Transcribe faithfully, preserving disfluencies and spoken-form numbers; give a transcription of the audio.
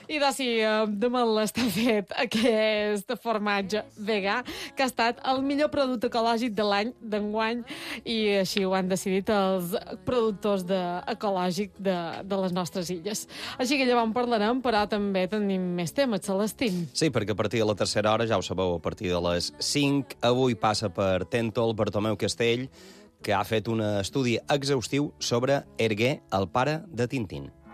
I de si de mal està fet aquest formatge vegà, que ha estat el millor producte ecològic de l'any d'enguany, i així ho han decidit els productors de, ecològic de, de les nostres illes. Així que llavors en parlarem, però també tenim més temes, Celestín. Sí, perquè a partir de la tercera hora, ja ho sabeu, a partir de les cinc, avui passa per Tèntol Bartomeu Castell, que ha fet un estudi exhaustiu sobre Hergé, el pare de Tintín.